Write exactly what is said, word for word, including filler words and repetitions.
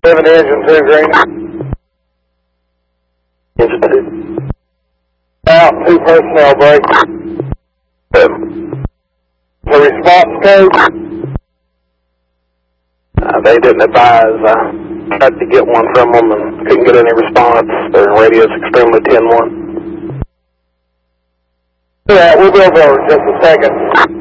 seven engine two, green. Engine two. Out, two personnel break. Um, The response code? uh, they didn't advise. I tried to get one from them and couldn't get any response. Their radio's extremely ten one. Yeah, we'll go over in just a second.